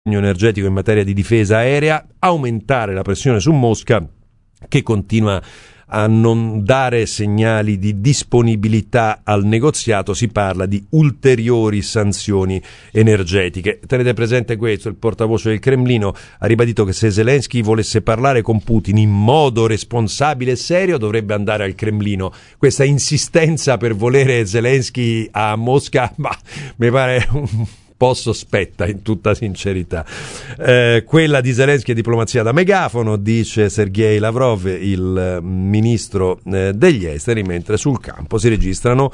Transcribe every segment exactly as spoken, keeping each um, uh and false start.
energetico in materia di difesa aerea, aumentare la pressione su Mosca, che continua a non dare segnali di disponibilità al negoziato. Si parla di ulteriori sanzioni energetiche. Tenete presente questo: il portavoce del Cremlino ha ribadito che se Zelensky volesse parlare con Putin in modo responsabile e serio dovrebbe andare al Cremlino. Questa insistenza per volere Zelensky a Mosca, ma mi pare un po' sospetta, in tutta sincerità. Eh, quella di Zelensky è diplomazia da megafono, dice Sergei Lavrov, il ministro eh, degli esteri, mentre sul campo si registrano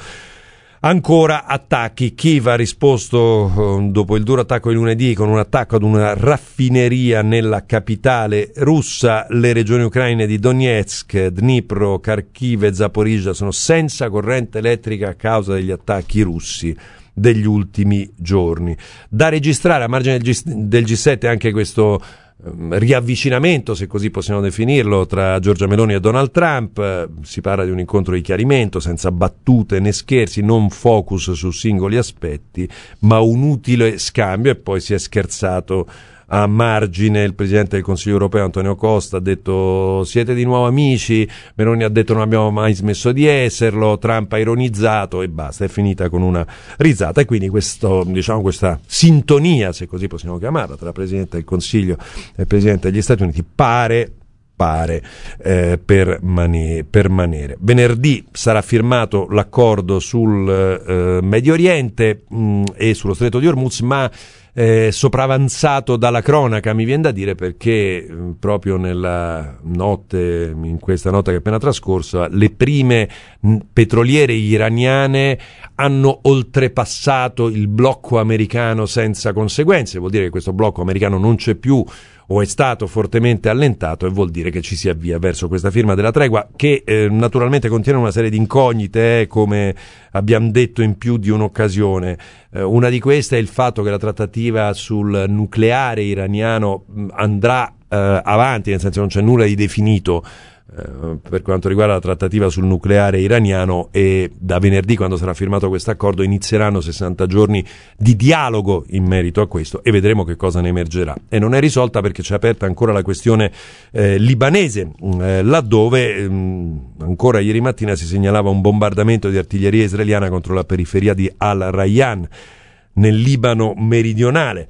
ancora attacchi. Kiev ha risposto eh, dopo il duro attacco di lunedì con un attacco ad una raffineria nella capitale russa. Le regioni ucraine di Donetsk, Dnipro, Kharkiv e Zaporizhzhia sono senza corrente elettrica a causa degli attacchi russi degli ultimi giorni. Da registrare a margine del, G, del G sette anche questo um, riavvicinamento, se così possiamo definirlo, tra Giorgia Meloni e Donald Trump. Uh, si parla di un incontro di chiarimento senza battute né scherzi, non focus su singoli aspetti, ma un utile scambio. E poi si è scherzato a margine. Il presidente del Consiglio europeo Antonio Costa ha detto: siete di nuovo amici. Meloni ha detto: non abbiamo mai smesso di esserlo. Trump ha ironizzato e basta, è finita con una risata. E quindi questo, diciamo, questa sintonia, se così possiamo chiamarla, tra presidente del Consiglio e presidente degli Stati Uniti pare pare eh, permane- permanere. Venerdì sarà firmato l'accordo sul eh, Medio Oriente mh, e sullo Stretto di Hormuz, ma Eh, sopravanzato dalla cronaca, mi viene da dire, perché eh, proprio nella notte, in questa notte che è appena trascorsa, le prime mh, petroliere iraniane hanno oltrepassato il blocco americano senza conseguenze. Vuol dire che questo blocco americano non c'è più o è stato fortemente allentato, e vuol dire che ci si avvia verso questa firma della tregua, che eh, naturalmente contiene una serie di incognite, eh, come abbiamo detto in più di un'occasione. Eh, una di queste è il fatto che la trattativa sul nucleare iraniano mh, andrà eh, avanti, nel senso non c'è nulla di definito eh, per quanto riguarda la trattativa sul nucleare iraniano, e da venerdì, quando sarà firmato questo accordo, inizieranno sessanta giorni di dialogo in merito a questo e vedremo che cosa ne emergerà. E non è risolta perché c'è aperta ancora la questione eh, libanese, eh, laddove mh, ancora ieri mattina si segnalava un bombardamento di artiglieria israeliana contro la periferia di Al-Rayyan nel Libano meridionale.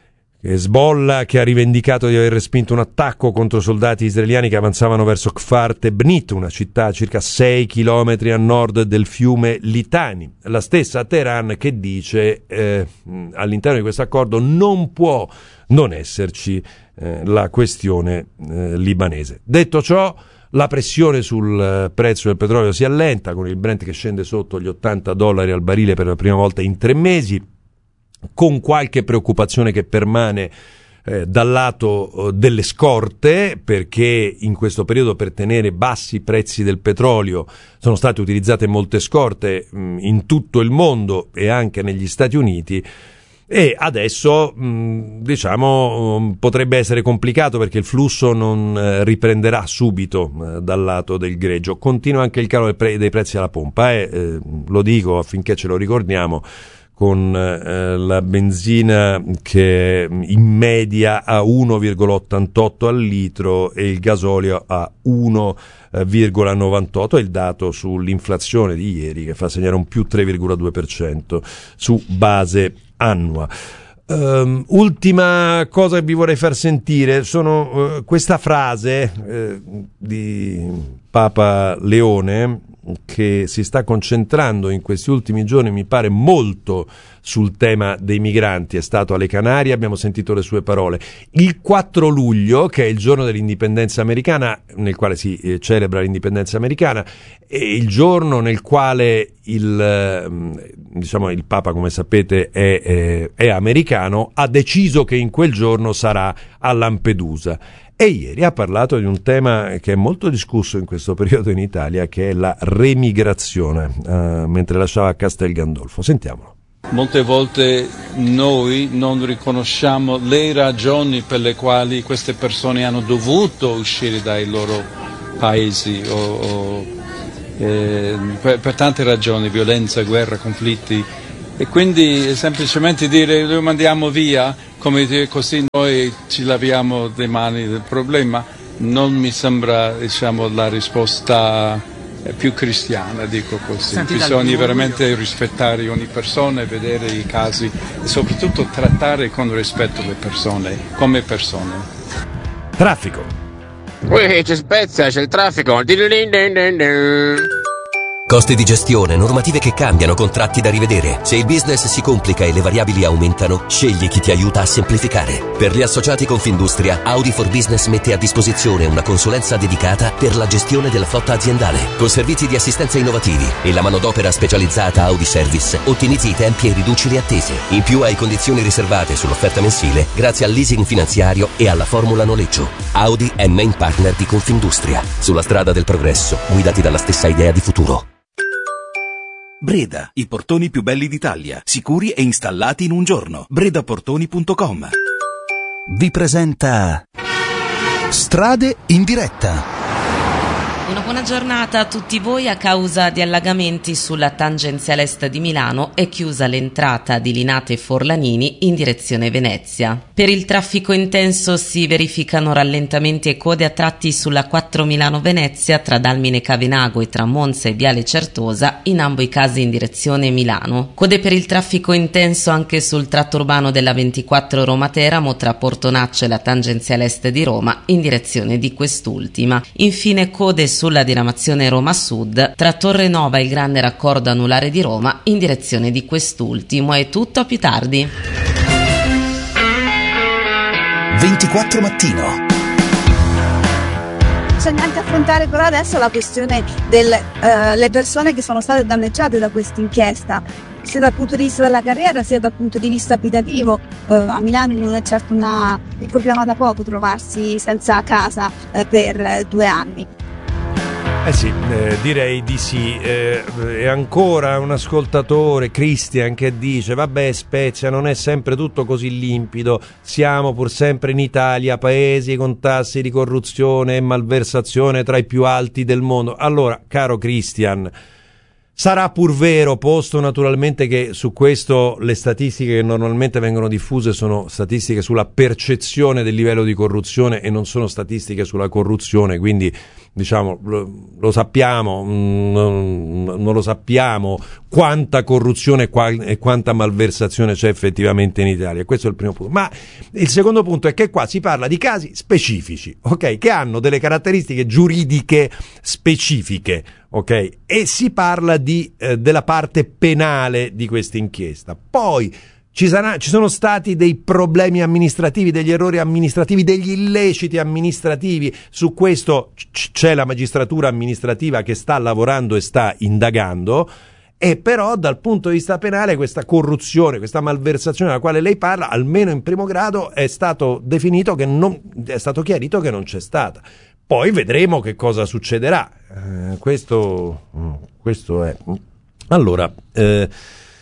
Hezbollah, che ha rivendicato di aver respinto un attacco contro soldati israeliani che avanzavano verso Kfar Tebnit, una città a circa sei chilometri a nord del fiume Litani. La stessa Teheran che dice eh, all'interno di questo accordo non può non esserci eh, la questione eh, libanese. Detto ciò, la pressione sul prezzo del petrolio si allenta, con il Brent che scende sotto gli ottanta dollari al barile per la prima volta in tre mesi, con qualche preoccupazione che permane eh, dal lato eh, delle scorte, perché in questo periodo per tenere bassi i prezzi del petrolio sono state utilizzate molte scorte mh, in tutto il mondo e anche negli Stati Uniti. E adesso mh, diciamo mh, potrebbe essere complicato, perché il flusso non eh, riprenderà subito eh, dal lato del greggio. Continua anche il calo dei, pre- dei prezzi alla pompa, eh, eh, lo dico affinché ce lo ricordiamo, con eh, la benzina che in media a uno virgola ottantotto al litro e il gasolio a uno virgola novantotto. È il dato sull'inflazione di ieri, che fa segnare un più tre virgola due per cento su base annua. Um, ultima cosa che vi vorrei far sentire sono uh, questa frase uh, di Papa Leone, che si sta concentrando in questi ultimi giorni, mi pare, molto sul tema dei migranti. È stato alle Canarie, abbiamo sentito le sue parole. Il quattro luglio, che è il giorno dell'indipendenza americana, nel quale si eh, celebra l'indipendenza americana, e il giorno nel quale il, eh, diciamo, il Papa, come sapete, è, è, è americano, ha deciso che in quel giorno sarà a Lampedusa. E ieri ha parlato di un tema che è molto discusso in questo periodo in Italia, che è la remigrazione, eh, mentre lasciava Castel Gandolfo. Sentiamolo. Molte volte noi non riconosciamo le ragioni per le quali queste persone hanno dovuto uscire dai loro paesi, o, o, eh, per, per tante ragioni, violenza, guerra, conflitti, E quindi semplicemente dire lo mandiamo via, come dire, così noi ci laviamo le mani del problema, non mi sembra, diciamo, la risposta più cristiana, dico così. Senti, bisogna veramente rispettare ogni persona, vedere i casi e soprattutto trattare con rispetto le persone, come persone. Traffico. Ui, c'è Spezia, c'è il traffico. Costi di gestione, normative che cambiano, contratti da rivedere. Se il business si complica e le variabili aumentano, scegli chi ti aiuta a semplificare. Per gli associati Confindustria, Audi for Business mette a disposizione una consulenza dedicata per la gestione della flotta aziendale. Con servizi di assistenza innovativi e la manodopera specializzata Audi Service, ottimizzi i tempi e riduci le attese. In più hai condizioni riservate sull'offerta mensile grazie al leasing finanziario e alla formula noleggio. Audi è main partner di Confindustria. Sulla strada del progresso, guidati dalla stessa idea di futuro. Breda, i portoni più belli d'Italia, sicuri e installati in un giorno. bredaportoni punto com vi presenta Strade in diretta. Una buona giornata a tutti voi. A causa di allagamenti sulla tangenziale est di Milano è chiusa l'entrata di Linate e Forlanini in direzione Venezia. Per il traffico intenso si verificano rallentamenti e code a tratti sulla quattro Milano-Venezia tra Dalmine Cavenago e tra Monza e Viale Certosa, in ambo i casi in direzione Milano. Code per il traffico intenso anche sul tratto urbano della ventiquattro Roma-Teramo tra Portonaccio e la tangenziale est di Roma in direzione di quest'ultima. Infine code sulla diramazione Roma Sud tra Torre Nova e il grande raccordo anulare di Roma in direzione di quest'ultimo. È tutto, a più tardi. ventiquattro mattino. Bisogna anche affrontare però adesso la questione delle uh, persone che sono state danneggiate da questa inchiesta, sia dal punto di vista della carriera sia dal punto di vista abitativo. Uh, a Milano non è certo una, un problema da poco trovarsi senza casa uh, per uh, due anni. Eh sì, eh, direi di sì. Eh, e ancora un ascoltatore, Christian, che dice: vabbè, Spezia non è sempre tutto così limpido, siamo pur sempre in Italia, paesi con tassi di corruzione e malversazione tra i più alti del mondo. Allora, caro Christian, sarà pur vero, posto naturalmente che su questo le statistiche che normalmente vengono diffuse sono statistiche sulla percezione del livello di corruzione e non sono statistiche sulla corruzione, quindi diciamo lo, lo sappiamo, non, non lo sappiamo quanta corruzione e, qua, e quanta malversazione c'è effettivamente in Italia. Questo è il primo punto. Ma il secondo punto è che qua si parla di casi specifici, ok, che hanno delle caratteristiche giuridiche specifiche, ok, e si parla di eh, della parte penale di questa inchiesta. Poi ci, sarà, ci sono stati dei problemi amministrativi, degli errori amministrativi, degli illeciti amministrativi. Su questo c- c'è la magistratura amministrativa che sta lavorando e sta indagando. E però dal punto di vista penale questa corruzione, questa malversazione della quale lei parla, almeno in primo grado è stato definito che non è stato chiarito che non c'è stata. Poi vedremo che cosa succederà. Eh, questo, questo è. Allora, eh,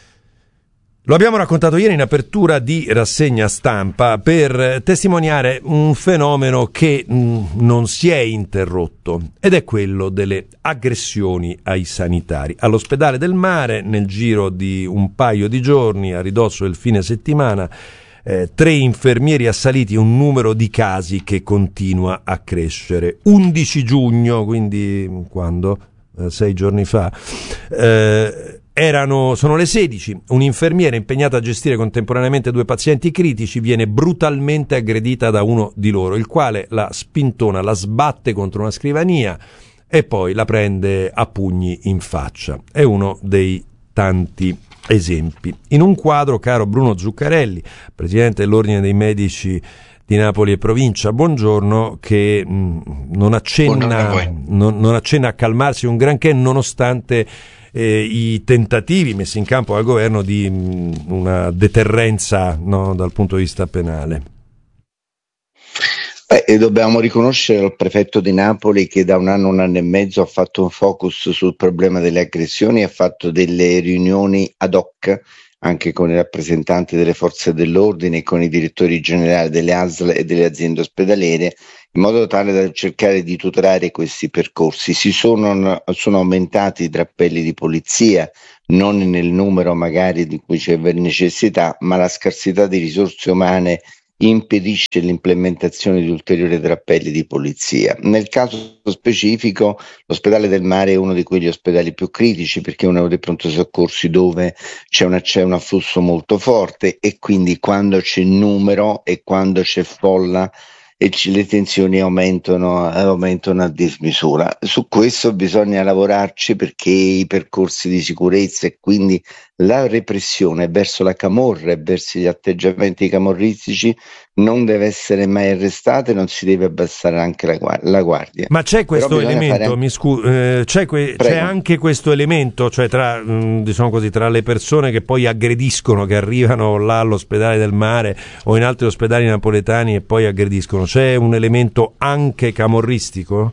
lo abbiamo raccontato ieri in apertura di rassegna stampa per testimoniare un fenomeno che mh, non si è interrotto, ed è quello delle aggressioni ai sanitari. All'ospedale del Mare, nel giro di un paio di giorni, a ridosso del fine settimana, Eh, tre infermieri assaliti, un numero di casi che continua a crescere. undici giugno, quindi quando? Eh, sei giorni fa. Eh, erano, sono le sedici. Un infermiera impegnata a gestire contemporaneamente due pazienti critici viene brutalmente aggredita da uno di loro, il quale la spintona, la sbatte contro una scrivania e poi la prende a pugni in faccia. È uno dei tanti esempi. In un quadro, caro Bruno Zuccarelli, presidente dell'Ordine dei Medici di Napoli e provincia, buongiorno, che mh, non accenna non, non accenna a calmarsi un granché, nonostante eh, i tentativi messi in campo dal governo di mh, una deterrenza, no, dal punto di vista penale. Beh, e dobbiamo riconoscere al prefetto di Napoli che da un anno, un anno e mezzo ha fatto un focus sul problema delle aggressioni, ha fatto delle riunioni ad hoc anche con i rappresentanti delle forze dell'ordine e con i direttori generali delle A S L e delle aziende ospedaliere, in modo tale da cercare di tutelare questi percorsi. Si sono, sono aumentati i drappelli di polizia, non nel numero magari di cui c'è necessità, ma la scarsità di risorse umane impedisce l'implementazione di ulteriori drappelli di polizia. Nel caso specifico, l'ospedale del Mare è uno di quegli ospedali più critici, perché è uno dei pronto soccorsi dove c'è, una, c'è un afflusso molto forte, e quindi quando c'è numero e quando c'è folla e le tensioni aumentano, aumentano a dismisura. Su questo bisogna lavorarci, perché i percorsi di sicurezza e quindi la repressione verso la camorra e verso gli atteggiamenti camorristici non deve essere mai arrestata, e non si deve abbassare anche la, guardia. La guardia. Ma c'è questo elemento, fare... mi scu- eh, c'è, que- c'è anche questo elemento, cioè tra, mh, diciamo così, tra le persone che poi aggrediscono, che arrivano là all'ospedale del Mare o in altri ospedali napoletani e poi aggrediscono, c'è un elemento anche camorristico?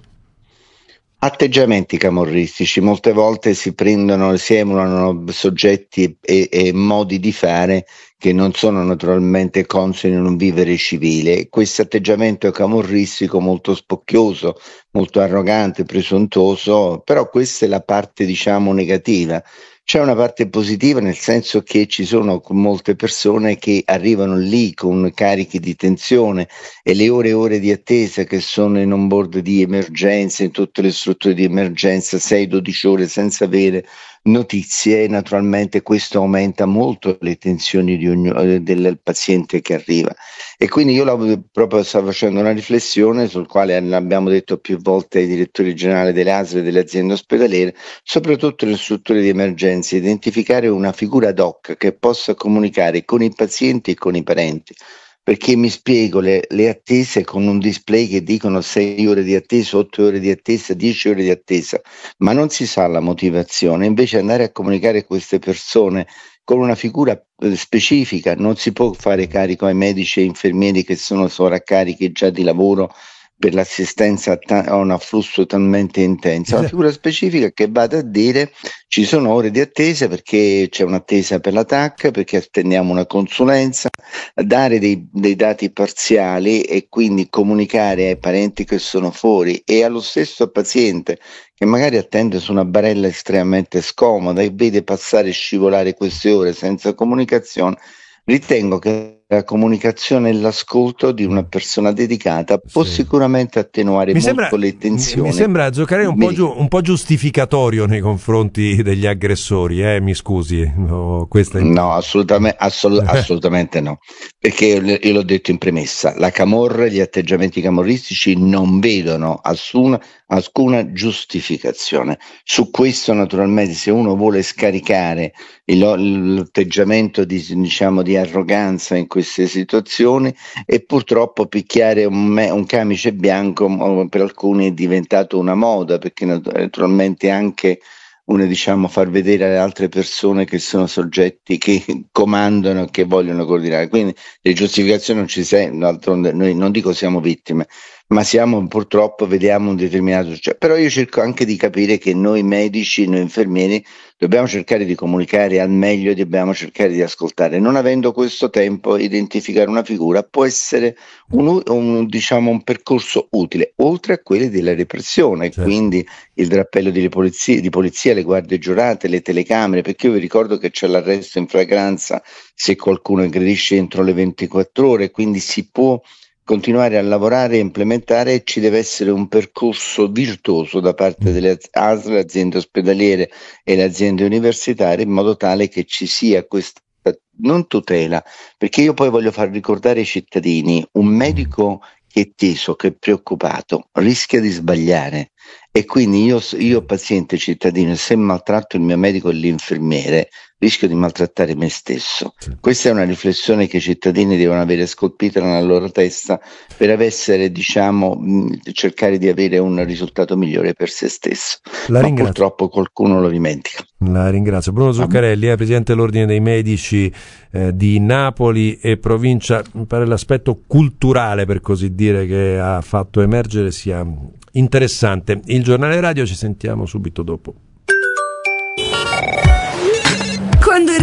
Atteggiamenti camorristici, molte volte si prendono, si emulano soggetti e, e modi di fare che non sono naturalmente consoni in un vivere civile. Questo atteggiamento camorristico molto spocchioso, molto arrogante, presuntuoso, però questa è la parte, diciamo, negativa. C'è una parte positiva, nel senso che ci sono molte persone che arrivano lì con carichi di tensione, e le ore e ore di attesa che sono in on board di emergenza, in tutte le strutture di emergenza, sei dodici ore senza avere notizie, e naturalmente questo aumenta molto le tensioni di ogni, del paziente che arriva. E quindi io la, proprio stavo facendo una riflessione sul quale abbiamo detto più volte ai direttori generali delle A S L e delle aziende ospedaliere, soprattutto nelle strutture di emergenza, identificare una figura ad hoc che possa comunicare con i pazienti e con i parenti. Perché mi spiego, le, le attese con un display che dicono sei ore di attesa, otto ore di attesa, dieci ore di attesa, ma non si sa la motivazione. Invece andare a comunicare a queste persone con una figura eh, specifica, non si può fare carico ai medici e infermieri che sono sovraccarichi già di lavoro per l'assistenza a un afflusso talmente intenso, una figura specifica che vada a dire ci sono ore di attesa perché c'è un'attesa per la T A C, perché attendiamo una consulenza, dare dei, dei dati parziali e quindi comunicare ai parenti che sono fuori e allo stesso paziente che magari attende su una barella estremamente scomoda e vede passare e scivolare queste ore senza comunicazione. Ritengo che la comunicazione e l'ascolto di una persona dedicata può sì. sicuramente attenuare mi molto sembra, le tensioni. Mi sembra, Zuccarelli, un, mi... po giu, un po' giustificatorio nei confronti degli aggressori, eh? Mi scusi. No, questa è... no assolutamente, assol- assolutamente no, perché io, io l'ho detto in premessa, la camorra e gli atteggiamenti camorristici non vedono alcuna, alcuna giustificazione. Su questo naturalmente, se uno vuole scaricare il, l'atteggiamento di, diciamo, di arroganza in queste situazioni, e purtroppo picchiare un, me, un camice bianco per alcuni è diventato una moda, perché naturalmente anche una, diciamo, far vedere alle altre persone che sono soggetti che comandano e che vogliono coordinare. Quindi le giustificazioni non ci sono, d'altronde noi non dico siamo vittime, ma siamo purtroppo, vediamo un determinato, cioè, però io cerco anche di capire che noi medici, noi infermieri dobbiamo cercare di comunicare al meglio e dobbiamo cercare di ascoltare. Non avendo questo tempo, identificare una figura può essere un, un, diciamo, un percorso utile, oltre a quelli della repressione, certo. Quindi il drappello di polizia, di polizia, le guardie giurate, le telecamere, perché io vi ricordo che c'è l'arresto in flagranza se qualcuno aggredisce entro le ventiquattro ore, quindi si può continuare a lavorare e implementare, e ci deve essere un percorso virtuoso da parte delle A S L, le aziende ospedaliere e le aziende universitarie, in modo tale che ci sia questa non tutela, perché io poi voglio far ricordare ai cittadini, un medico che è teso, che è preoccupato, rischia di sbagliare, e quindi io, io paziente cittadino, se maltratto il mio medico e l'infermiere, rischio di maltrattare me stesso. Sì. Questa è una riflessione che i cittadini devono avere scolpita nella loro testa per essere, diciamo, mh, cercare di avere un risultato migliore per se stesso. La Ma ringrazio. Purtroppo qualcuno lo dimentica. La ringrazio. Bruno Zuccarelli, eh, Presidente dell'Ordine dei Medici eh, di Napoli e provincia. Mi pare l'aspetto culturale, per così dire, che ha fatto emergere sia interessante. Il giornale radio, ci sentiamo subito dopo. Quando il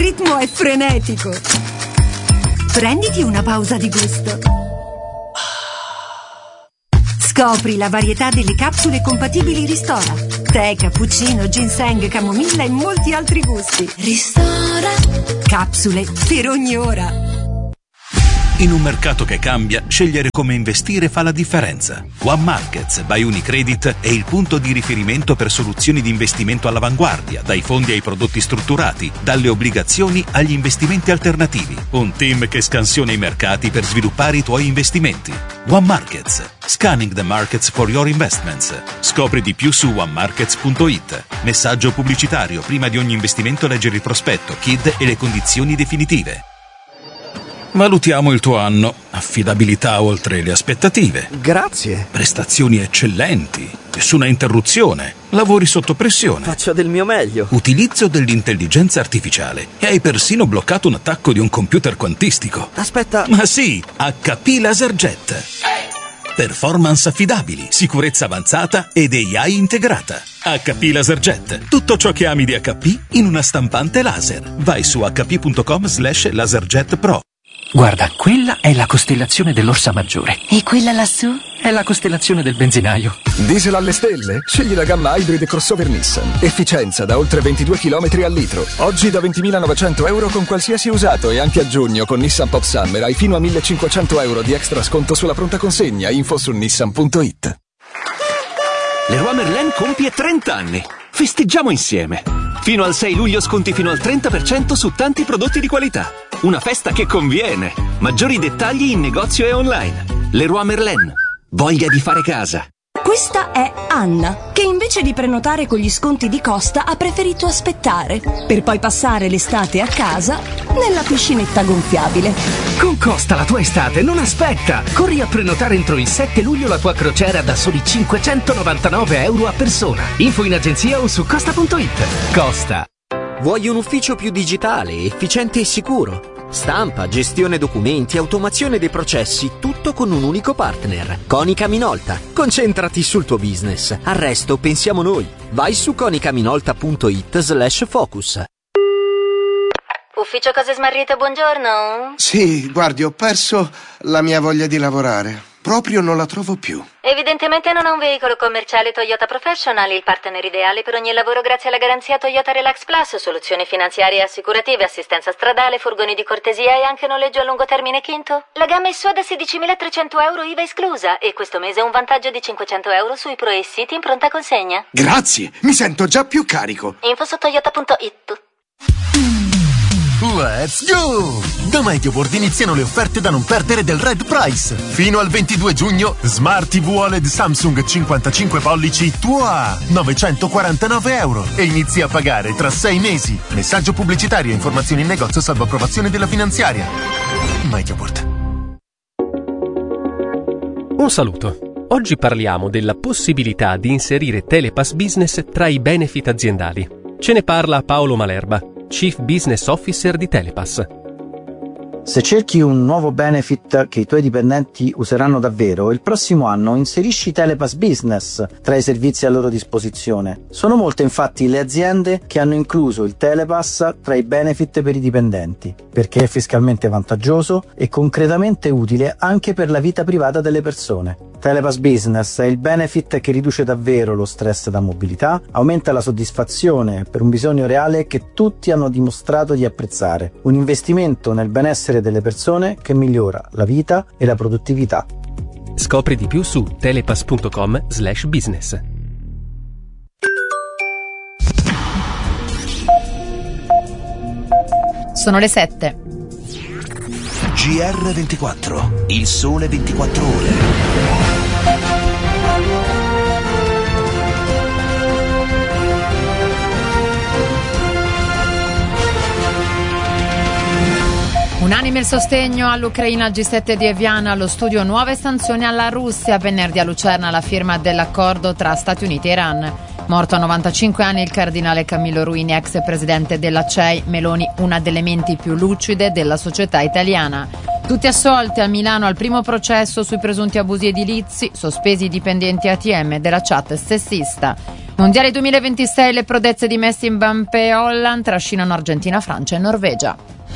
ritmo è frenetico. Prenditi una pausa di gusto. Scopri la varietà delle capsule compatibili Ristora. Tè, cappuccino, ginseng, camomilla e molti altri gusti. Ristora. Capsule per ogni ora. In un mercato che cambia, scegliere come investire fa la differenza. One Markets by Unicredit è il punto di riferimento per soluzioni di investimento all'avanguardia, dai fondi ai prodotti strutturati, dalle obbligazioni agli investimenti alternativi. Un team che scansiona i mercati per sviluppare i tuoi investimenti. One Markets. Scanning the markets for your investments. Scopri di più su one markets punto it. Messaggio pubblicitario. Prima di ogni investimento leggere il prospetto, K I D e le condizioni definitive. Valutiamo il tuo anno. Affidabilità oltre le aspettative. Grazie. Prestazioni eccellenti. Nessuna interruzione. Lavori sotto pressione. Faccio del mio meglio. Utilizzo dell'intelligenza artificiale. E hai persino bloccato un attacco di un computer quantistico. Aspetta. Ma sì, H P LaserJet. Performance affidabili, sicurezza avanzata ed A I integrata. H P LaserJet. Tutto ciò che ami di H P in una stampante laser. Vai su h p punto com slash laserjet pro. Guarda, quella è la costellazione dell'Orsa Maggiore. E quella lassù? È la costellazione del benzinaio. Diesel alle stelle? Scegli la gamma Hybrid crossover Nissan. Efficienza da oltre ventidue chilometri al litro. Oggi da ventimilanovecento euro con qualsiasi usato e anche a giugno con Nissan Pop Summer hai fino a millecinquecento euro di extra sconto sulla pronta consegna. Info su nissan punto it. Leroy Merlin compie trenta anni. Festeggiamo insieme. Fino al sei luglio sconti fino al trenta per cento su tanti prodotti di qualità. Una festa che conviene. Maggiori dettagli in negozio e online. Leroy Merlin. Voglia di fare casa. Questa è Anna, che invece di prenotare con gli sconti di Costa ha preferito aspettare, per poi passare l'estate a casa nella piscinetta gonfiabile. Con Costa la tua estate non aspetta! Corri a prenotare entro il sette luglio la tua crociera da soli cinquecentonovantanove euro a persona. Info in agenzia o su costa punto it. Costa. Vuoi un ufficio più digitale, efficiente e sicuro? Stampa, gestione documenti, automazione dei processi, tutto con un unico partner. Konica Minolta. Concentrati sul tuo business. Al resto pensiamo noi. Vai su konica minolta punto it slash focus. Ufficio Cose Smarrite, buongiorno. Sì, guardi, ho perso la mia voglia di lavorare. Proprio non la trovo più. Evidentemente non ha un veicolo commerciale Toyota Professional, il partner ideale per ogni lavoro grazie alla garanzia Toyota Relax Plus, soluzioni finanziarie e assicurative, assistenza stradale, furgoni di cortesia e anche noleggio a lungo termine Quinto. La gamma è sua da sedicimilatrecento euro I V A esclusa e questo mese un vantaggio di cinquecento euro sui Pro e City in pronta consegna. Grazie, mi sento già più carico. Info su toyota punto it. Let's go! Da MediaWorld iniziano le offerte da non perdere del Red Price. Fino al ventidue giugno, Smart T V O L E D Samsung cinquantacinque pollici T U A novecentoquarantanove euro e inizi a pagare tra sei mesi. Messaggio pubblicitario e informazioni in negozio salvo approvazione della finanziaria. MediaWorld. Un saluto. Oggi parliamo della possibilità di inserire Telepass Business tra i benefit aziendali. Ce ne parla Paolo Malerba, Chief Business Officer di Telepass. Se cerchi un nuovo benefit che i tuoi dipendenti useranno davvero, il prossimo anno inserisci Telepass Business tra i servizi a loro disposizione. Sono molte infatti le aziende che hanno incluso il Telepass tra i benefit per i dipendenti, perché è fiscalmente vantaggioso e concretamente utile anche per la vita privata delle persone. Telepass Business è il benefit che riduce davvero lo stress da mobilità, aumenta la soddisfazione per un bisogno reale che tutti hanno dimostrato di apprezzare. Un investimento nel benessere delle persone che migliora la vita e la produttività. Scopri di più su telepass punto com slash business. Sono le sette. G R ventiquattro, il sole ventiquattro ore. Unanime il sostegno all'Ucraina al G sette di Evian, allo studio nuove sanzioni alla Russia. Venerdì a Lucerna la firma dell'accordo tra Stati Uniti e Iran. Morto a novantacinque anni il cardinale Camillo Ruini, ex presidente della C E I. Meloni, una delle menti più lucide della società italiana. Tutti assolti a Milano al primo processo sui presunti abusi edilizi, sospesi i dipendenti A T M della chat sessista. Mondiale duemilaventisei, le prodezze di Messi, Mbappé e Holland trascinano Argentina, Francia e Norvegia.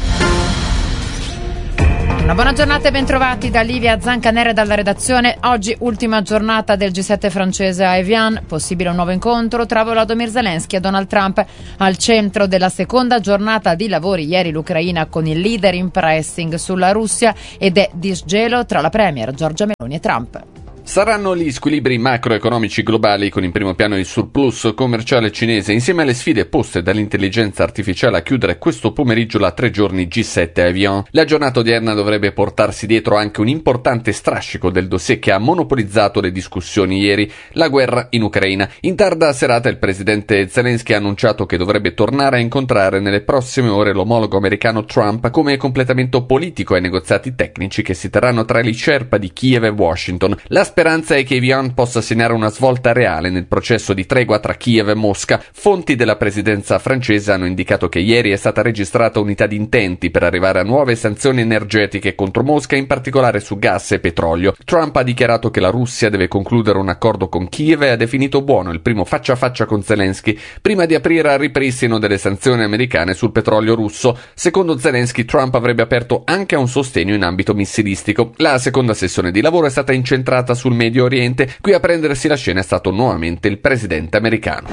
Una buona giornata e bentrovati da Livia Zancanere dalla redazione. Oggi ultima giornata del G sette francese a Evian, possibile un nuovo incontro tra Volodymyr Zelensky e Donald Trump. Al centro della seconda giornata di lavori ieri l'Ucraina con il leader in pressing sulla Russia ed è disgelo tra la premier Giorgia Meloni e Trump. Saranno gli squilibri macroeconomici globali con in primo piano il surplus commerciale cinese insieme alle sfide poste dall'intelligenza artificiale a chiudere questo pomeriggio la tre giorni G sette a Evian. La giornata odierna dovrebbe portarsi dietro anche un importante strascico del dossier che ha monopolizzato le discussioni ieri, la guerra in Ucraina. In tarda serata il presidente Zelensky ha annunciato che dovrebbe tornare a incontrare nelle prossime ore l'omologo americano Trump come completamento politico ai negoziati tecnici che si terranno tra gli Sherpa di Kiev e Washington. La La speranza è che Evian possa segnare una svolta reale nel processo di tregua tra Kiev e Mosca. Fonti della presidenza francese hanno indicato che ieri è stata registrata unità di intenti per arrivare a nuove sanzioni energetiche contro Mosca, in particolare su gas e petrolio. Trump ha dichiarato che la Russia deve concludere un accordo con Kiev e ha definito buono il primo faccia a faccia con Zelensky prima di aprire al ripristino delle sanzioni americane sul petrolio russo. Secondo Zelensky, Trump avrebbe aperto anche a un sostegno in ambito missilistico. La seconda sessione di lavoro è stata incentrata sul Medio Oriente. Qui a prendersi la scena è stato nuovamente il presidente americano.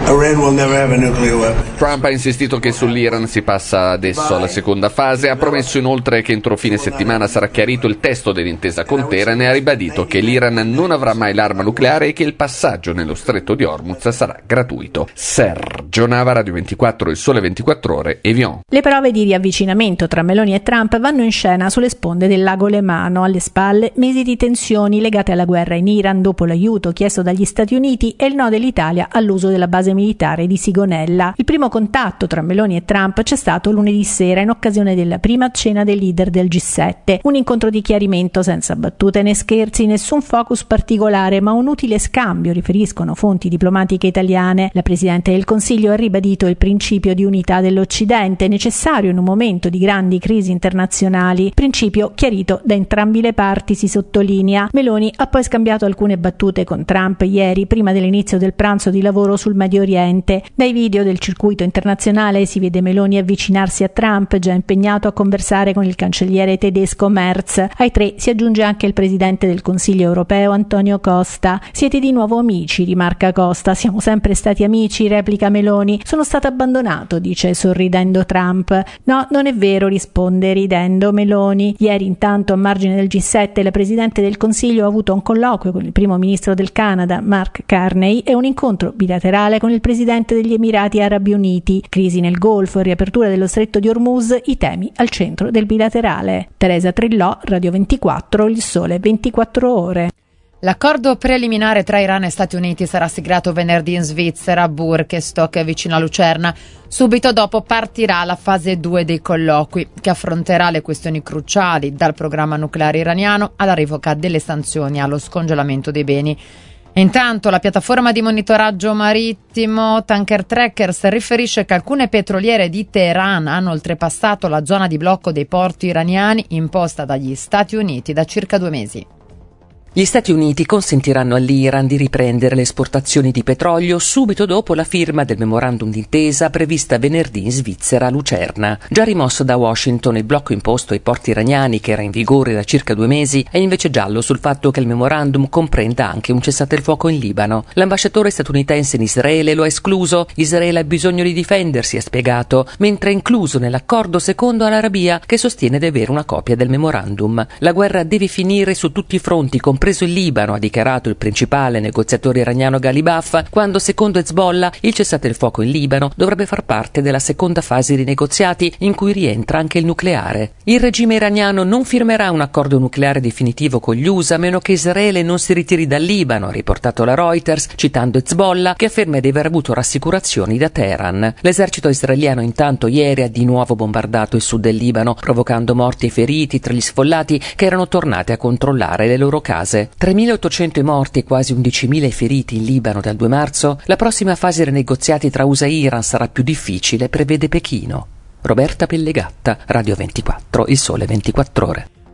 Trump ha insistito che sull'Iran si passa adesso alla seconda fase, ha promesso inoltre che entro fine settimana sarà chiarito il testo dell'intesa con Teheran e ha ribadito che l'Iran non avrà mai l'arma nucleare e che il passaggio nello stretto di Hormuz sarà gratuito. Sergio Nava, Radio ventiquattro, Il Sole ventiquattro Ore, Evian. Le prove di riavvicinamento tra Meloni e Trump vanno in scena sulle sponde del lago Lemano, alle spalle mesi di tensioni legate alla guerra in Iran dopo l'aiuto chiesto dagli Stati Uniti e il no dell'Italia all'uso della base militare di Sigonella. Il primo contatto tra Meloni e Trump c'è stato lunedì sera in occasione della prima cena dei leader del G sette. Un incontro di chiarimento senza battute né scherzi, nessun focus particolare, ma un utile scambio, riferiscono fonti diplomatiche italiane. La Presidente del Consiglio ha ribadito il principio di unità dell'Occidente, necessario in un momento di grandi crisi internazionali, principio chiarito da entrambi le parti, si sottolinea. Meloni ha poi scambiato alcune battute con Trump ieri prima dell'inizio del pranzo di lavoro sul Medio Oriente. Dai video del circuito internazionale si vede Meloni avvicinarsi a Trump, già impegnato a conversare con il cancelliere tedesco Merz. Ai tre si aggiunge anche il presidente del Consiglio europeo Antonio Costa. Siete di nuovo amici, rimarca Costa. Siamo sempre stati amici, replica Meloni. Sono stato abbandonato, dice sorridendo Trump. No, non è vero, risponde ridendo Meloni. Ieri intanto a margine del G sette la Presidente del Consiglio ha avuto un colloquio con il primo ministro del Canada, Mark Carney, e un incontro bilaterale con il presidente degli Emirati Arabi Uniti. Crisi nel Golfo e riapertura dello stretto di Hormuz, i temi al centro del bilaterale. Teresa Trillò, Radio ventiquattro, Il Sole ventiquattro Ore. L'accordo preliminare tra Iran e Stati Uniti sarà siglato venerdì in Svizzera, a Burkestock, vicino a Lucerna. Subito dopo partirà la fase due dei colloqui, che affronterà le questioni cruciali, dal programma nucleare iraniano alla revoca delle sanzioni allo scongelamento dei beni. Intanto la piattaforma di monitoraggio marittimo Tanker Trackers riferisce che alcune petroliere di Teheran hanno oltrepassato la zona di blocco dei porti iraniani imposta dagli Stati Uniti da circa due mesi. Gli Stati Uniti consentiranno all'Iran di riprendere le esportazioni di petrolio subito dopo la firma del memorandum d'intesa prevista venerdì in Svizzera a Lucerna. Già rimosso da Washington il blocco imposto ai porti iraniani, che era in vigore da circa due mesi, è invece giallo sul fatto che il memorandum comprenda anche un cessate il fuoco in Libano. L'ambasciatore statunitense in Israele lo ha escluso. Israele ha bisogno di difendersi, ha spiegato, mentre è incluso nell'accordo secondo l'Arabia, che sostiene di avere una copia del memorandum. La guerra deve finire su tutti i fronti, compreso il Libano, ha dichiarato il principale negoziatore iraniano Ghalibaf, quando secondo Hezbollah il cessate il fuoco in Libano dovrebbe far parte della seconda fase dei negoziati, in cui rientra anche il nucleare. Il regime iraniano non firmerà un accordo nucleare definitivo con gli U S A a meno che Israele non si ritiri dal Libano, ha riportato la Reuters, citando Hezbollah, che afferma di aver avuto rassicurazioni da Teheran. L'esercito israeliano intanto ieri ha di nuovo bombardato il sud del Libano, provocando morti e feriti tra gli sfollati che erano tornati a controllare le loro case. tremilaottocento i morti e quasi undicimila i feriti in Libano dal due marzo. La prossima fase dei negoziati tra U S A e Iran sarà più difficile, prevede Pechino. Roberta Pellegatta, Radio ventiquattro, Il Sole ventiquattro Ore.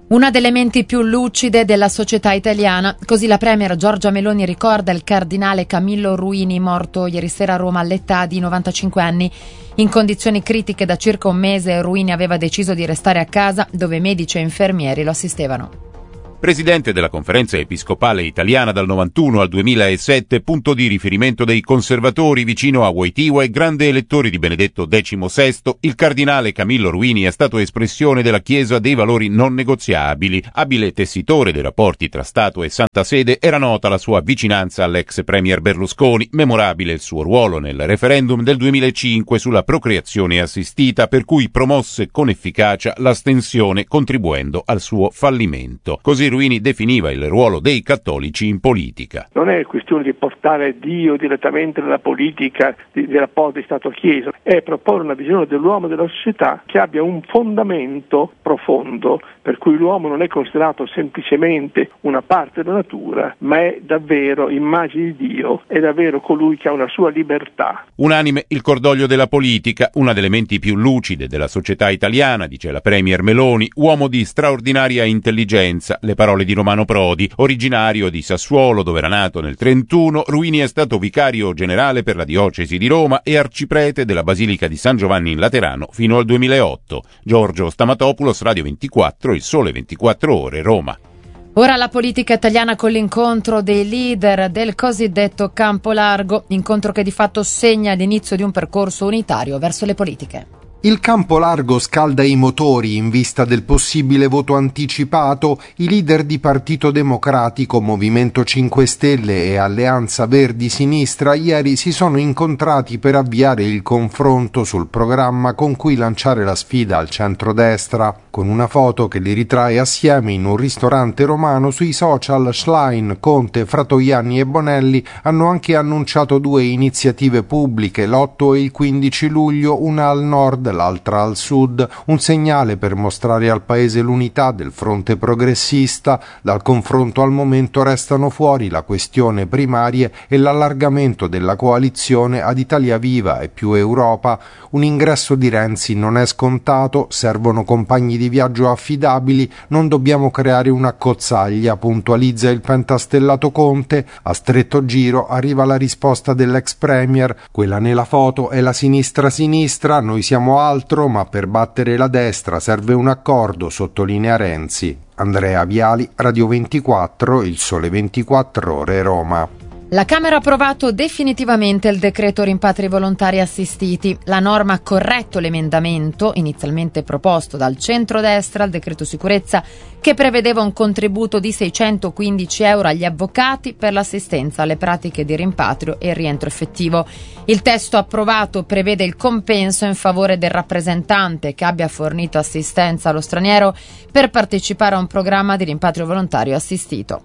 Una delle menti più lucide della società italiana, così la premier Giorgia Meloni ricorda il cardinale Camillo Ruini, morto ieri sera a Roma all'età di novantacinque anni. In condizioni critiche da circa un mese, Ruini aveva deciso di restare a casa, dove medici e infermieri lo assistevano. Presidente della Conferenza Episcopale Italiana dal novantuno al duemilasette, punto di riferimento dei conservatori vicino a Wojtyła e grande elettore di Benedetto diciassette, il cardinale Camillo Ruini è stato espressione della Chiesa dei valori non negoziabili. Abile tessitore dei rapporti tra Stato e Santa Sede, era nota la sua vicinanza all'ex premier Berlusconi, memorabile il suo ruolo nel referendum del duemilacinque sulla procreazione assistita, per cui promosse con efficacia l'astensione contribuendo al suo fallimento. Così Ruini definiva il ruolo dei cattolici in politica. Non è questione di portare Dio direttamente nella politica dei rapporti Stato-Chiesa, è proporre una visione dell'uomo e della società che abbia un fondamento profondo, per cui l'uomo non è considerato semplicemente una parte della natura, ma è davvero immagine di Dio, è davvero colui che ha una sua libertà. Unanime il cordoglio della politica, una delle menti più lucide della società italiana, dice la premier Meloni, uomo di straordinaria intelligenza. Le parole di Romano Prodi, originario di Sassuolo, dove era nato nel trentuno, Ruini è stato vicario generale per la diocesi di Roma e arciprete della Basilica di San Giovanni in Laterano fino al duemilaotto. Giorgio Stamatopoulos, Radio ventiquattro, Il Sole ventiquattro Ore, Roma. Ora la politica italiana con l'incontro dei leader del cosiddetto campo largo, incontro che di fatto segna l'inizio di un percorso unitario verso le politiche. Il campo largo scalda i motori in vista del possibile voto anticipato. I leader di Partito Democratico, Movimento cinque Stelle e Alleanza Verdi-Sinistra ieri si sono incontrati per avviare il confronto sul programma con cui lanciare la sfida al centrodestra. Con una foto che li ritrae assieme in un ristorante romano, sui social Schlein, Conte, Fratoianni e Bonelli hanno anche annunciato due iniziative pubbliche, l'otto e il quindici luglio, una al nord, l'altra al sud, un segnale per mostrare al paese l'unità del fronte progressista. Dal confronto al momento restano fuori la questione primarie e l'allargamento della coalizione ad Italia Viva e Più Europa. Un ingresso di Renzi non è scontato, servono compagni di viaggio affidabili, non dobbiamo creare una cozzaglia, puntualizza il pentastellato Conte. A stretto giro arriva la risposta dell'ex premier, quella nella foto è la sinistra-sinistra, noi siamo altro, ma per battere la destra serve un accordo, sottolinea Renzi. Andrea Viali, Radio ventiquattro, Il Sole ventiquattro Ore, Roma. La Camera ha approvato definitivamente il decreto rimpatri volontari assistiti. La norma ha corretto l'emendamento inizialmente proposto dal centrodestra al decreto sicurezza, che prevedeva un contributo di seicentoquindici euro agli avvocati per l'assistenza alle pratiche di rimpatrio e rientro effettivo. Il testo approvato prevede il compenso in favore del rappresentante che abbia fornito assistenza allo straniero per partecipare a un programma di rimpatrio volontario assistito.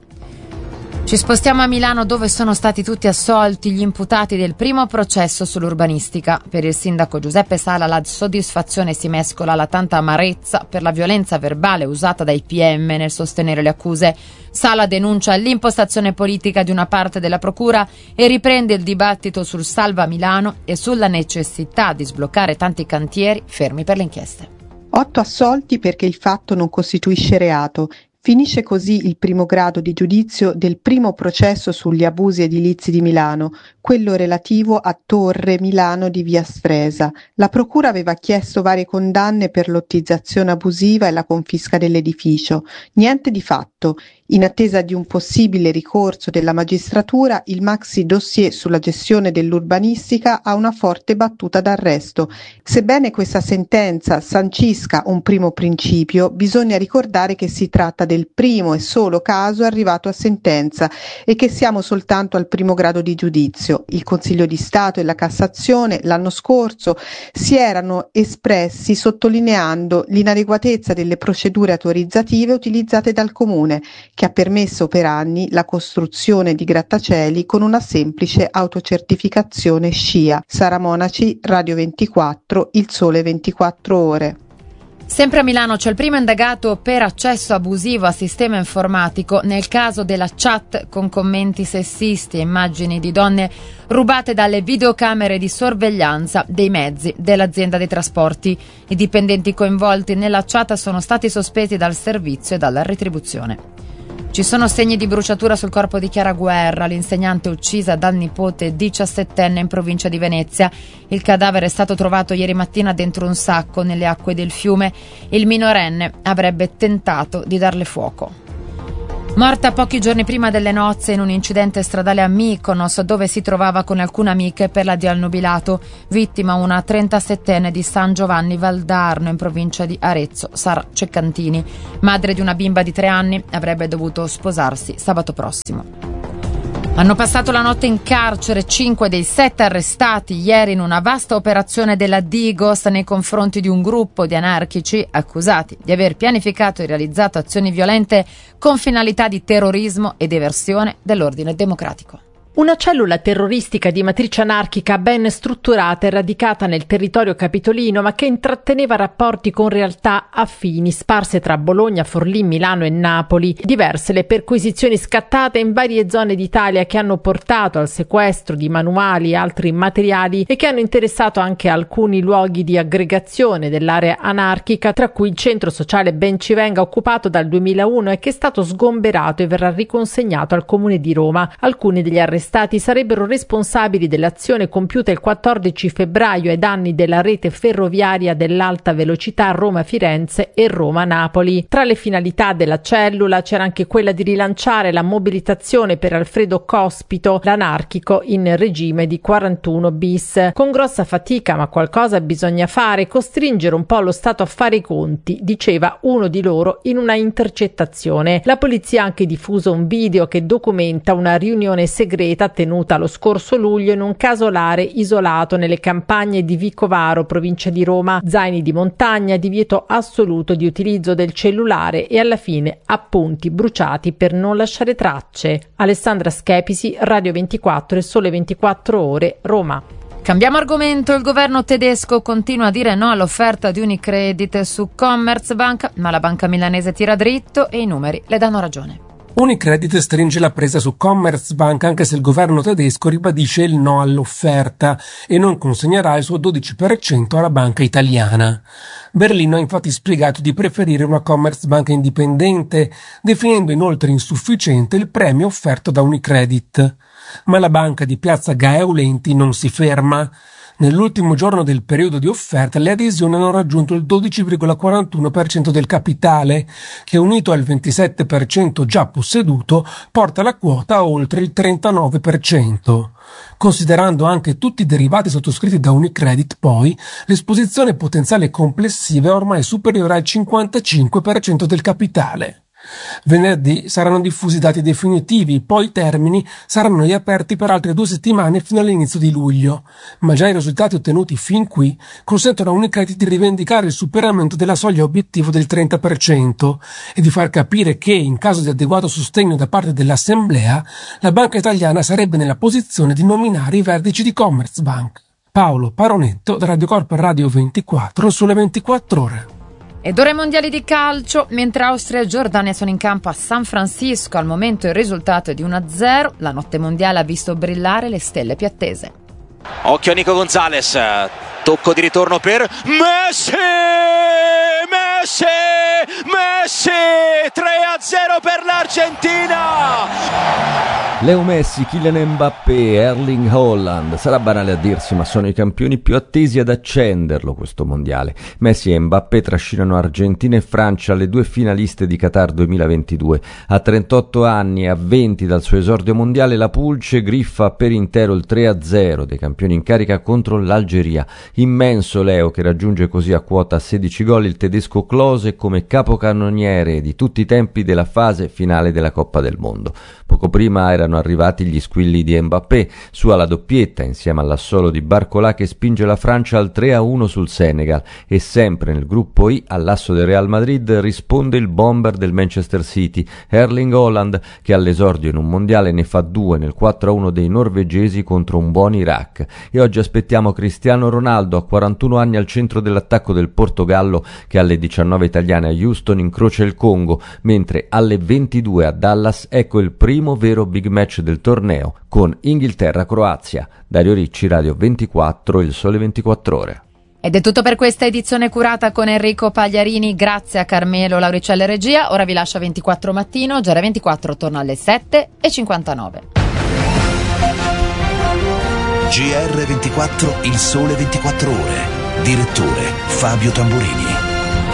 Ci spostiamo a Milano, dove sono stati tutti assolti gli imputati del primo processo sull'urbanistica. Per il sindaco Giuseppe Sala la soddisfazione si mescola alla tanta amarezza per la violenza verbale usata dai P M nel sostenere le accuse. Sala denuncia l'impostazione politica di una parte della procura e riprende il dibattito sul Salva Milano e sulla necessità di sbloccare tanti cantieri fermi per le inchieste. Otto assolti perché il fatto non costituisce reato. Finisce così il primo grado di giudizio del primo processo sugli abusi edilizi di Milano, quello relativo a Torre Milano di via Sfresa. La procura aveva chiesto varie condanne per lottizzazione abusiva e la confisca dell'edificio. Niente di fatto. In attesa di un possibile ricorso della magistratura, il maxi dossier sulla gestione dell'urbanistica ha una forte battuta d'arresto. Sebbene questa sentenza sancisca un primo principio, bisogna ricordare che si tratta del primo e solo caso arrivato a sentenza e che siamo soltanto al primo grado di giudizio. Il Consiglio di Stato e la Cassazione l'anno scorso si erano espressi sottolineando l'inadeguatezza delle procedure autorizzative utilizzate dal Comune, che ha permesso per anni la costruzione di grattacieli con una semplice autocertificazione SCIA. Sara Monaci, Radio ventiquattro, Il Sole ventiquattro Ore. Sempre a Milano c'è il primo indagato per accesso abusivo a sistema informatico nel caso della chat con commenti sessisti e immagini di donne rubate dalle videocamere di sorveglianza dei mezzi dell'azienda dei trasporti. I dipendenti coinvolti nella chat sono stati sospesi dal servizio e dalla retribuzione. Ci sono segni di bruciatura sul corpo di Chiara Guerra, l'insegnante uccisa dal nipote diciassettenne in provincia di Venezia. Il cadavere è stato trovato ieri mattina dentro un sacco nelle acque del fiume. Il minorenne avrebbe tentato di darle fuoco. Morta pochi giorni prima delle nozze in un incidente stradale a Mykonos, dove si trovava con alcune amiche per l'addio al nubilato. Vittima una trentasettenne di San Giovanni Valdarno in provincia di Arezzo, Sara Ceccantini. Madre di una bimba di tre anni, avrebbe dovuto sposarsi sabato prossimo. Hanno passato la notte in carcere cinque dei sette arrestati ieri in una vasta operazione della Digos nei confronti di un gruppo di anarchici accusati di aver pianificato e realizzato azioni violente con finalità di terrorismo ed eversione dell'ordine democratico. Una cellula terroristica di matrice anarchica ben strutturata e radicata nel territorio capitolino, ma che intratteneva rapporti con realtà affini sparse tra Bologna, Forlì, Milano e Napoli. Diverse le perquisizioni scattate in varie zone d'Italia che hanno portato al sequestro di manuali e altri materiali e che hanno interessato anche alcuni luoghi di aggregazione dell'area anarchica, tra cui il centro sociale Bencivenga, occupato dal duemilauno e che è stato sgomberato e verrà riconsegnato al Comune di Roma. Alcuni degli arrestati Stati sarebbero responsabili dell'azione compiuta il quattordici febbraio ai danni della rete ferroviaria dell'alta velocità Roma-Firenze e Roma-Napoli. Tra le finalità della cellula c'era anche quella di rilanciare la mobilitazione per Alfredo Cospito, l'anarchico in regime di quarantuno bis. Con grossa fatica, ma qualcosa bisogna fare, costringere un po' lo Stato a fare i conti, diceva uno di loro in una intercettazione. La polizia ha anche diffuso un video che documenta una riunione segreta tenuta lo scorso luglio in un casolare isolato nelle campagne di Vicovaro, provincia di Roma. Zaini di montagna, divieto assoluto di utilizzo del cellulare e alla fine appunti bruciati per non lasciare tracce. Alessandra Schepisi, Radio ventiquattro e Sole ventiquattro Ore, Roma. Cambiamo argomento. Il governo tedesco continua a dire no all'offerta di Unicredit su Commerzbank, ma la banca milanese tira dritto e i numeri le danno ragione. Unicredit stringe la presa su Commerzbank anche se il governo tedesco ribadisce il no all'offerta e non consegnerà il suo dodici per cento alla banca italiana. Berlino ha infatti spiegato di preferire una Commerzbank indipendente, definendo inoltre insufficiente il premio offerto da Unicredit. Ma la banca di Piazza Gaeulenti non si ferma. Nell'ultimo giorno del periodo di offerta le adesioni hanno raggiunto il dodici virgola quarantuno per cento del capitale, che unito al ventisette per cento già posseduto porta la quota a oltre il trentanove per cento. Considerando anche tutti i derivati sottoscritti da Unicredit, poi, l'esposizione potenziale complessiva è ormai superiore al cinquantacinque per cento del capitale. Venerdì saranno diffusi i dati definitivi, poi i termini saranno riaperti per altre due settimane fino all'inizio di luglio, ma già i risultati ottenuti fin qui consentono a Unicredit di rivendicare il superamento della soglia obiettivo del trenta per cento e di far capire che, in caso di adeguato sostegno da parte dell'Assemblea, la banca italiana sarebbe nella posizione di nominare i vertici di Commerzbank. Paolo Paronetto, da Radio Corpo e Radio ventiquattro, sulle ventiquattro Ore. Ed ora i mondiali di calcio, mentre Austria e Giordania sono in campo a San Francisco. Al momento il risultato è di uno a zero. La notte mondiale ha visto brillare le stelle più attese. Occhio a Nico Gonzalez, tocco di ritorno per Messi! Messi! Messi! tre a zero per l'Argentina! Leo Messi, Kylian Mbappé, Erling Haaland. Sarà banale a dirsi, ma sono i campioni più attesi ad accenderlo questo mondiale. Messi e Mbappé trascinano Argentina e Francia, le due finaliste di Qatar duemilaventidue. A trentotto anni e a venti dal suo esordio mondiale, la Pulce griffa per intero il tre a zero dei campioni in carica contro l'Algeria. Immenso Leo, che raggiunge così a quota sedici gol il tedesco Klose come capocannoniere di tutti i tempi della fase finale della Coppa del Mondo. Poco Poco prima erano arrivati gli squilli di Mbappé, su alla doppietta insieme all'assolo di Barcola che spinge la Francia al tre a uno sul Senegal, e sempre nel gruppo I all'asso del Real Madrid risponde il bomber del Manchester City, Erling Haaland, che all'esordio in un mondiale ne fa due nel quattro a uno dei norvegesi contro un buon Iraq. E oggi aspettiamo Cristiano Ronaldo, a quarantuno anni, al centro dell'attacco del Portogallo, che alle diciannove italiane a Houston incrocia il Congo, mentre alle ventidue a Dallas ecco il primo vero big match del torneo con Inghilterra-Croazia. Dario Ricci, Radio ventiquattro, Il Sole ventiquattro Ore. Ed è tutto per questa edizione curata con Enrico Pagliarini, grazie a Carmelo Lauricella Regia. Ora vi lascio a ventiquattro Mattino, G R ventiquattro torna alle sette e cinquantanove. G R ventiquattro, Il Sole ventiquattro Ore. Direttore Fabio Tamburini.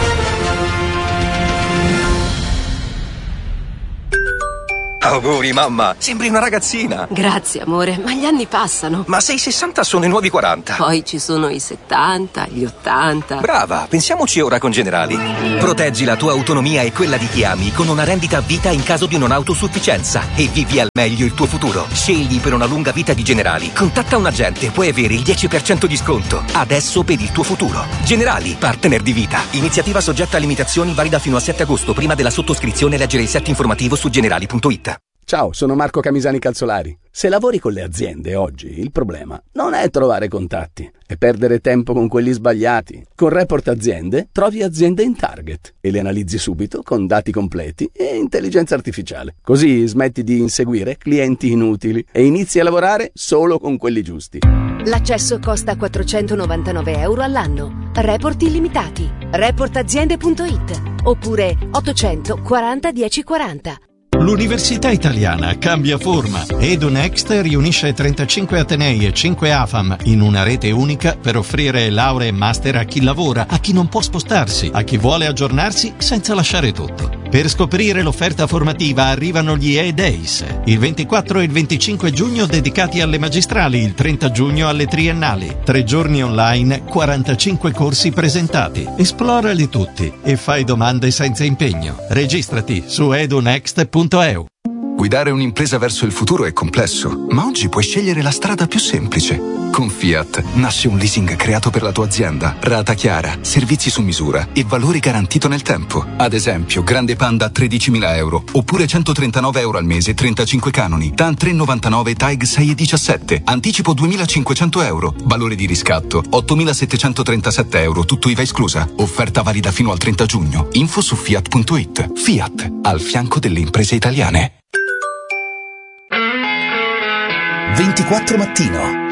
Auguri mamma, sembri una ragazzina. Grazie amore, ma gli anni passano. Ma se i sessanta sono i nuovi quaranta. Poi ci sono i settanta, gli ottanta. Brava, pensiamoci ora con Generali. Proteggi la tua autonomia e quella di chi ami con una rendita a vita in caso di non autosufficienza e vivi al meglio il tuo futuro. Scegli per una lunga vita di Generali. Contatta un agente, puoi avere il dieci per cento di sconto. Adesso per il tuo futuro. Generali, partner di vita. Iniziativa soggetta a limitazioni, valida fino al sette agosto. Prima della sottoscrizione leggere il set informativo su generali punto it. Ciao, sono Marco Camisani Calzolari. Se lavori con le aziende oggi, il problema non è trovare contatti, è perdere tempo con quelli sbagliati. Con Report Aziende trovi aziende in target e le analizzi subito con dati completi e intelligenza artificiale. Così smetti di inseguire clienti inutili e inizi a lavorare solo con quelli giusti. L'accesso costa quattrocentonovantanove euro all'anno. Report illimitati. report aziende punto it oppure ottocento quaranta dieci quaranta. L'Università Italiana cambia forma. EduNext riunisce trentacinque atenei e cinque A F A M in una rete unica per offrire lauree e master a chi lavora, a chi non può spostarsi, a chi vuole aggiornarsi senza lasciare tutto. Per scoprire l'offerta formativa arrivano gli E-Days, il ventiquattro e il venticinque giugno dedicati alle magistrali, il trenta giugno alle triennali. Tre giorni online, quarantacinque corsi presentati. Esplorali tutti e fai domande senza impegno. Registrati su edunext punto e u. Guidare un'impresa verso il futuro è complesso, ma oggi puoi scegliere la strada più semplice. Con Fiat nasce un leasing creato per la tua azienda, rata chiara, servizi su misura e valore garantito nel tempo. Ad esempio, Grande Panda a tredicimila euro, oppure centotrentanove euro al mese, trentacinque canoni. TAN tre virgola novantanove, TAG sei virgola diciassette, anticipo duemilacinquecento euro, valore di riscatto ottomilasettecentotrentasette euro, tutto I V A esclusa. Offerta valida fino al trenta giugno. Info su fiat punto it. Fiat, al fianco delle imprese italiane. ventiquattro Mattino.